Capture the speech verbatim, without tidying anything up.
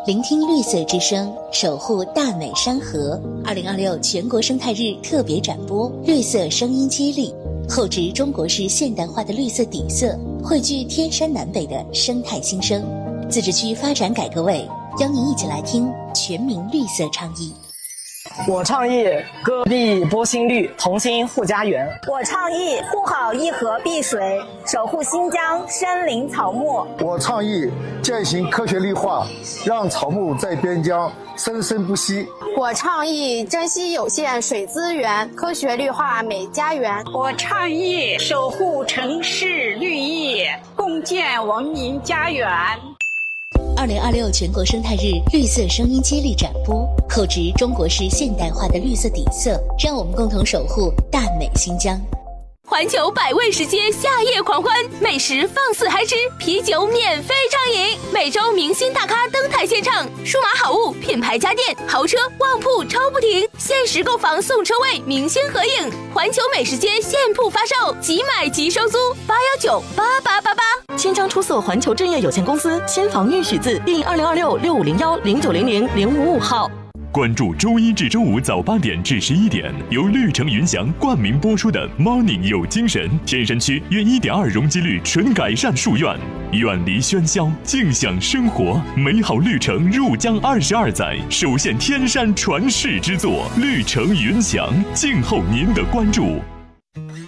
聆听绿色之声，守护大美山河。二零二六全国生态日特别展播，绿色声音接力，厚植中国式现代化的绿色底色，汇聚天山南北的生态新生。自治区发展改革委邀您一起来听全民绿色倡议。 我倡议戈壁播新绿，同心护家园。 我倡议护好一河碧水，守护新疆山林草木。 我倡议践行科学绿化，让草木在边疆生生不息。 我倡议珍惜有限水资源，科学绿化美家园。 我倡议守护城市绿意，共建文明家园。 二零二六全国生态日绿色声音接力展播，厚植中国式现代化的绿色底色，让我们共同守护大美新疆。 环球百味食街夏夜狂欢，美食放肆嗨吃，啤酒免费畅饮，每周明星大咖登台献唱，数码好物、品牌家电、豪车、旺铺抽不停，限时购房送车位，明星合影。环球美食街现铺发售，即买即收租，八幺九八八八八。 新疆出色环球置业有限公司先房预许字第二零二六六五零幺零九零零零五五号。 关注周一至周五早八点至十一点，由绿城云翔冠名播出的 Morning 有精神，天山区约 一点二 容积率纯改善树院，远离喧嚣，静享生活，美好绿城入江二十二载，首现天山传世之作，绿城云翔，静候您的关注。